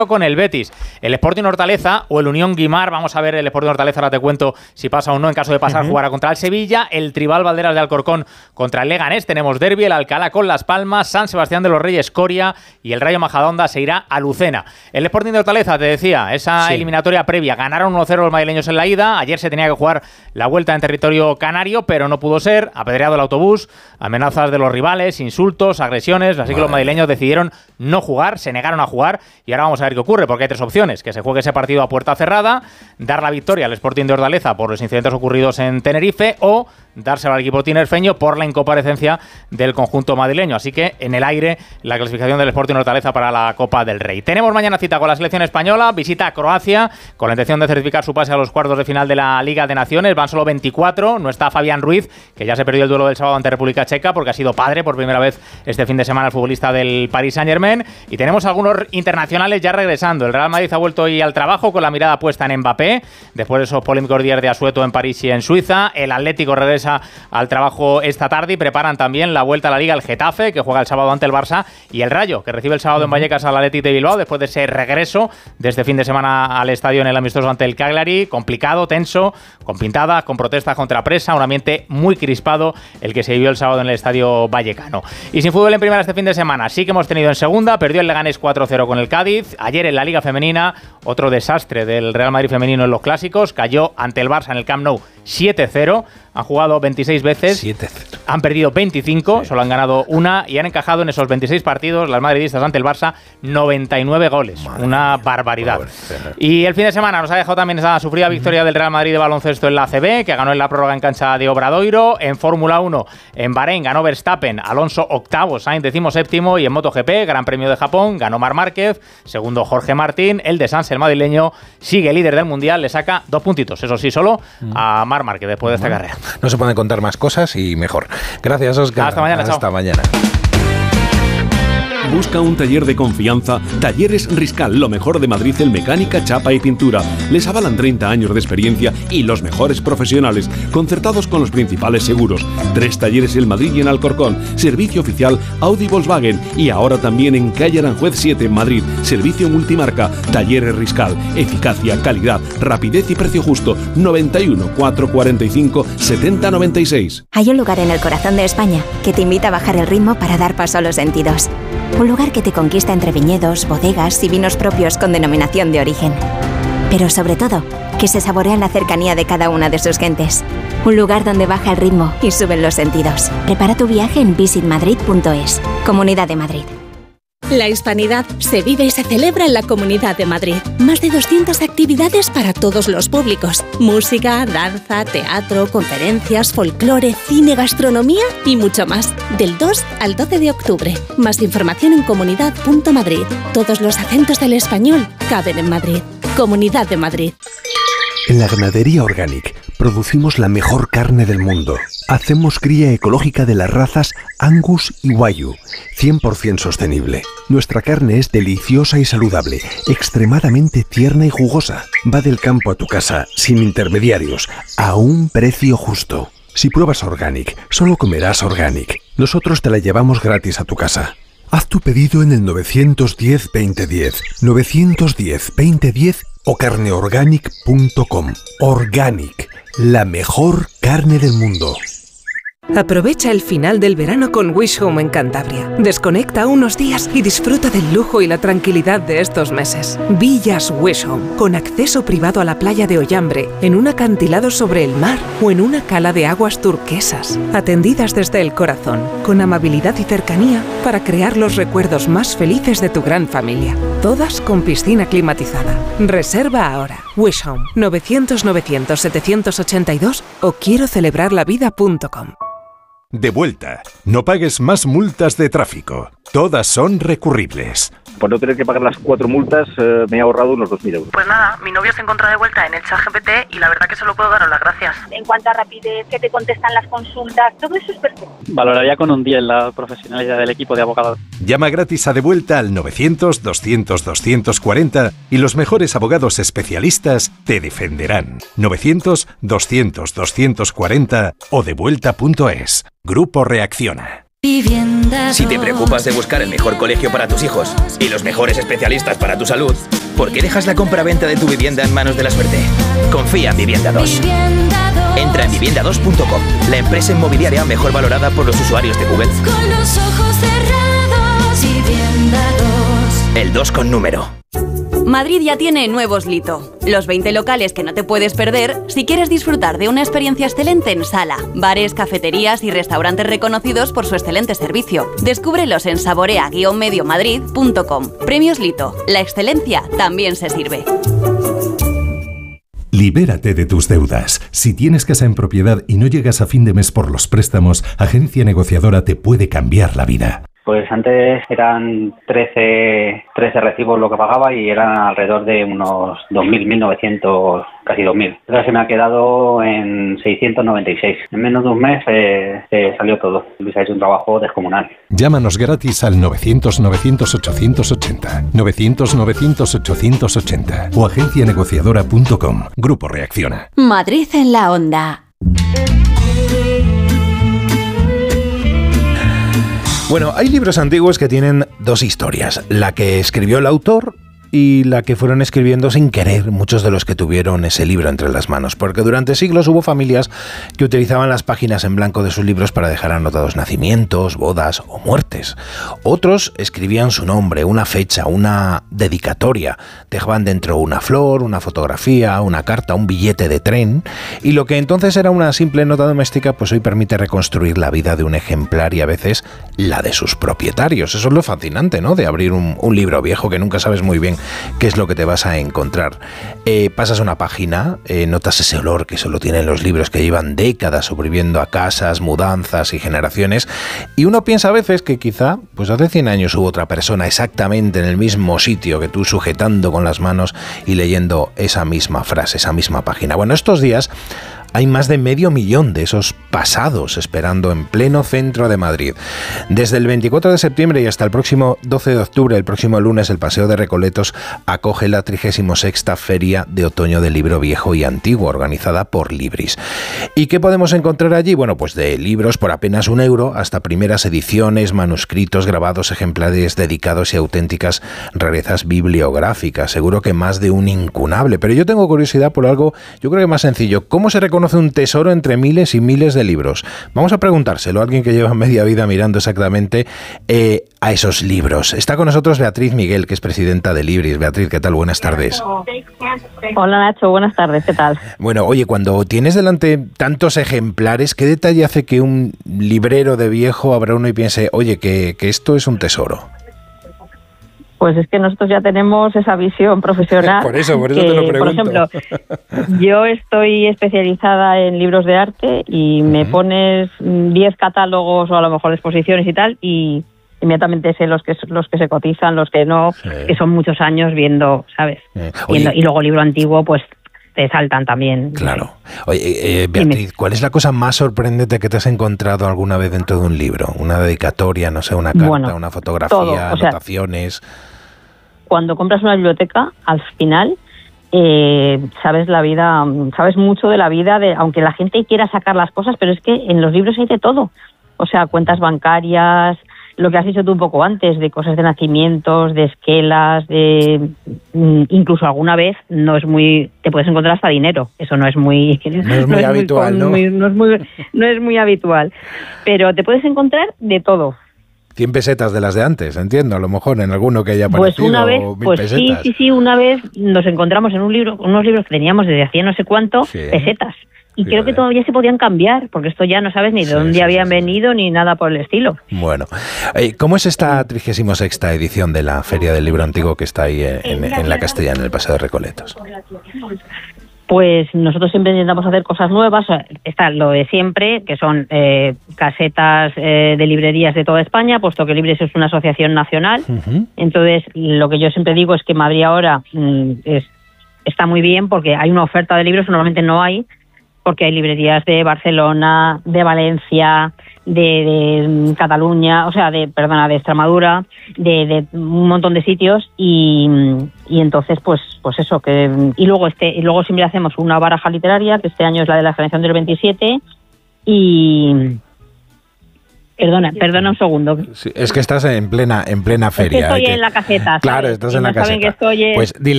con el Betis. El Sporting Hortaleza o el Unión Guimar, vamos a ver el Sporting Hortaleza, ahora te cuento si pasa o no, en caso de pasar jugará contra el Sevilla, el Tribal Valderas de Alcorcón contra el Leganés, tenemos derbi, el Alcalá con Las Palmas, San Sebastián de los Reyes Coria y el Rayo Majadahonda se irá a Lucena. El Sporting de Hortaleza, te decía, esa eliminatoria previa, ganaron 1-0 los madrileños en la ida, ayer se tenía que jugar la vuelta en territorio canario, pero no pudo ser, apedreado el autobús, amenazas de los rivales, insultos, agresiones, así que los madrileños decidieron no jugar, se negaron a jugar y ahora vamos a ver qué ocurre, porque hay tres opciones: que se juegue ese partido a puerta cerrada, dar la victoria al Sporting de Hortaleza por los incidentes ocurridos en Tenerife o dársela al equipo tinerfeño por la incomparecencia del conjunto madrileño. Así que en el aire la clasificación del Sporting Hortaleza para la Copa del Rey. Tenemos mañana cita con la selección española, visita a Croacia con la intención de certificar su pase a los cuartos de final de la Liga de Naciones. Van solo 24, no está Fabián Ruiz, que ya se perdió el duelo del sábado ante República Checa porque ha sido padre por primera vez este fin de semana el futbolista del Paris Saint-Germain, y tenemos algunos internacionales ya regresando. El Real Madrid ha vuelto hoy al trabajo con la mirada puesta en Mbappé, después de esos polémicos días de asueto en París y en Suiza. El Atlético regresa al trabajo esta tarde y preparan también la vuelta a la Liga el Getafe, que juega el sábado ante el Barça, y el Rayo, que recibe el sábado en Vallecas al Athletic de Bilbao después de ese regreso de este fin de semana al estadio en el amistoso ante el Cagliari. Complicado, tenso, con pintadas, con protestas contra presa, un ambiente muy crispado el que se vivió el sábado en el estadio vallecano. Y sin fútbol en primera este fin de semana, sí que hemos tenido en segunda, perdió el Leganés 4-0 con el Cádiz. Ayer en la Liga Femenina, otro desastre del Real Madrid femenino en los clásicos, cayó ante el Barça en el Camp Nou 7-0. Han jugado 26 veces, 7-0. Han perdido 25, solo han ganado una y han encajado en esos 26 partidos las madridistas ante el Barça 99 goles, una barbaridad. Y el fin de semana nos ha dejado también esa sufrida victoria del Real Madrid de baloncesto en la ACB, que ganó en la prórroga en cancha de Obradoiro. En Fórmula 1, en Bahrein ganó Verstappen, Alonso octavo, Sainz 17º, y en MotoGP, Gran Premio de Japón, ganó Marc Márquez, segundo Jorge Martín. El de Sanz, el madrileño, sigue líder del Mundial, le saca 2 puntitos, eso sí, solo a Marc Márquez después de esta carrera. No se pueden contar más cosas y mejor. Gracias, Óscar. Hasta mañana. Hasta chao. mañana. Busca un taller de confianza. Talleres Riscal, lo mejor de Madrid en mecánica, chapa y pintura. Les avalan 30 años de experiencia y los mejores profesionales, concertados con los principales seguros. 3 talleres en Madrid y en Alcorcón. Servicio oficial Audi Volkswagen. Y ahora también en calle Aranjuez 7 en Madrid. Servicio multimarca. Talleres Riscal. Eficacia, calidad, rapidez y precio justo. 91 445 70 96. Hay un lugar en el corazón de España que te invita a bajar el ritmo para dar paso a los sentidos. Un lugar que te conquista entre viñedos, bodegas y vinos propios con denominación de origen. Pero sobre todo, que se saborea la cercanía de cada una de sus gentes. Un lugar donde baja el ritmo y suben los sentidos. Prepara tu viaje en visitmadrid.es. Comunidad de Madrid. La hispanidad se vive y se celebra en la Comunidad de Madrid. Más de 200 actividades para todos los públicos. Música, danza, teatro, conferencias, folclore, cine, gastronomía y mucho más. Del 2 al 12 de octubre. Más información en comunidad.madrid. Todos los acentos del español caben en Madrid. Comunidad de Madrid. En la ganadería Organic producimos la mejor carne del mundo. Hacemos cría ecológica de las razas Angus y Wagyu, 100% sostenible. Nuestra carne es deliciosa y saludable, extremadamente tierna y jugosa. Va del campo a tu casa, sin intermediarios, a un precio justo. Si pruebas Organic, solo comerás Organic. Nosotros te la llevamos gratis a tu casa. Haz tu pedido en el 910-2010, 910-2010 o carneorganic.com. Organic, la mejor carne del mundo. Aprovecha el final del verano con Wish Home en Cantabria. Desconecta unos días y disfruta del lujo y la tranquilidad de estos meses. Villas Wish Home, con acceso privado a la playa de Ollambre, en un acantilado sobre el mar o en una cala de aguas turquesas. Atendidas desde el corazón, con amabilidad y cercanía para crear los recuerdos más felices de tu gran familia. Todas con piscina climatizada. Reserva ahora. Wish Home, 900-900-782 o quiero celebrarlavida.com. De vuelta. No pagues más multas de tráfico. Todas son recurribles. Por no tener que pagar las 4 multas, me he ahorrado unos 2.000 euros. Pues nada, mi novio se encontró de vuelta en el ChatGPT y la verdad que solo puedo daros las gracias. En cuanto a rapidez, que te contestan las consultas, todo eso es perfecto. Valoraría con un 10 la profesionalidad del equipo de abogados. Llama gratis a De Vuelta al 900-200-240 y los mejores abogados especialistas te defenderán. 900-200-240 o devuelta.es. Grupo Reacciona. Si te preocupas de buscar el mejor colegio para tus hijos y los mejores especialistas para tu salud, ¿por qué dejas la compra-venta de tu vivienda en manos de la suerte? Confía en Vivienda 2. Entra en vivienda2.com, la empresa inmobiliaria mejor valorada por los usuarios de Google. Con los ojos cerrados, Vivienda 2. El 2 con número. Madrid ya tiene nuevos Lito, los 20 locales que no te puedes perder si quieres disfrutar de una experiencia excelente en sala, bares, cafeterías y restaurantes reconocidos por su excelente servicio. Descúbrelos en saborea-mediomadrid.com. Premios Lito, la excelencia también se sirve. Libérate de tus deudas. Si tienes casa en propiedad y no llegas a fin de mes por los préstamos, Agencia Negociadora te puede cambiar la vida. Pues antes eran 13 recibos lo que pagaba y eran alrededor de unos 2.000, 1.900, casi 2.000. Ahora se me ha quedado en 696. En menos de un mes se salió todo. Luis ha hecho un trabajo descomunal. Llámanos gratis al 900-900-880, 900-900-880 o agencianegociadora.com. Grupo Reacciona. Madrid en la onda. Bueno, hay libros antiguos que tienen dos historias, la que escribió el autor y la que fueron escribiendo sin querer muchos de los que tuvieron ese libro entre las manos, porque durante siglos hubo familias que utilizaban las páginas en blanco de sus libros para dejar anotados nacimientos, bodas o muertes. Otros escribían su nombre, una fecha, una dedicatoria, dejaban dentro una flor, una fotografía, una carta, un billete de tren, y lo que entonces era una simple nota doméstica, pues hoy permite reconstruir la vida de un ejemplar y a veces la de sus propietarios. Eso es lo fascinante, ¿no?, de abrir un libro viejo que nunca sabes muy bien qué es lo que te vas a encontrar. Pasas una página, notas ese olor que solo tienen los libros que llevan décadas sobreviviendo a casas, mudanzas y generaciones, y uno piensa a veces que quizá pues hace 100 años hubo otra persona exactamente en el mismo sitio que tú, sujetando con las manos y leyendo esa misma frase, esa misma página. Bueno, estos días hay más de 500.000 de esos pasados esperando en pleno centro de Madrid. Desde el 24 de septiembre y hasta el próximo 12 de octubre, el próximo lunes, el Paseo de Recoletos acoge la 36ª Feria de Otoño del Libro Viejo y Antiguo, organizada por Libris. ¿Y qué podemos encontrar allí? Bueno, pues de libros por apenas €1 hasta primeras ediciones, manuscritos, grabados, ejemplares dedicados y auténticas rarezas bibliográficas. Seguro que más de un incunable. Pero yo tengo curiosidad por algo, yo creo que más sencillo. ¿Cómo se reconoce un tesoro entre miles y miles de libros? Vamos a preguntárselo a alguien que lleva media vida mirando exactamente a esos libros. Está con nosotros Beatriz Miguel, que es presidenta de Libris. Beatriz, ¿qué tal? Buenas tardes. Hola Nacho, buenas tardes, ¿qué tal? Bueno, oye, cuando tienes delante tantos ejemplares, ¿qué detalle hace que un librero de viejo abra uno y piense, oye, que esto es un tesoro? Pues es que nosotros ya tenemos esa visión profesional. Por eso te lo pregunto. Por ejemplo, yo estoy especializada en libros de arte y me pones 10 catálogos o a lo mejor exposiciones y tal, y inmediatamente sé los que se cotizan, los que no, que son muchos años viendo, ¿sabes? Viendo, y luego libro antiguo, pues te saltan también. Claro. Oye, Beatriz, ¿cuál es la cosa más sorprendente que te has encontrado alguna vez dentro de un libro? Una dedicatoria, no sé, una carta, una fotografía, todo, anotaciones. Cuando compras una biblioteca, al final sabes la vida, sabes mucho de la vida, aunque la gente quiera sacar las cosas, pero es que en los libros hay de todo. O sea, cuentas bancarias, lo que has dicho tú un poco antes, de cosas de nacimientos, de esquelas, incluso alguna vez te puedes encontrar hasta dinero. Eso no es muy habitual, ¿no? No es muy habitual, pero te puedes encontrar de todo. 100 pesetas de las de antes, entiendo, a lo mejor en alguno que haya aparecido. Pues una vez, sí, una vez nos encontramos en unos libros que teníamos desde hacía no sé cuánto, pesetas. Y creo que todavía se podían cambiar, porque esto ya no sabes ni de dónde habían venido ni nada por el estilo. Bueno, ¿cómo es esta 36ª edición de la Feria del Libro Antiguo que está ahí en la Castellana, en el Paseo de Recoletos? Pues nosotros siempre intentamos hacer cosas nuevas. Está lo de siempre, que son casetas de librerías de toda España, puesto que Libris es una asociación nacional. Entonces, lo que yo siempre digo es que Madrid ahora está muy bien porque hay una oferta de libros que normalmente no hay, porque hay librerías de Barcelona, de Valencia, de Cataluña, o sea, de Extremadura, de un montón de sitios, y entonces pues eso, que y luego siempre hacemos una baraja literaria, que este año es la de la generación del 27, y Perdona un segundo. Sí, es que estás en plena feria. Es que estoy en la caseta, ¿sabes? Claro, estás en la caseta. Saben que estoy Pues dile